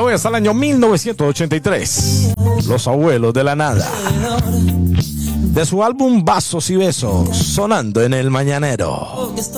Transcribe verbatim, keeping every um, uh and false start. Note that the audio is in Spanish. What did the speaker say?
voy hasta el año mil novecientos ochenta y tres. Los Abuelos de la Nada. De su álbum Vasos y Besos, sonando en el mañanero.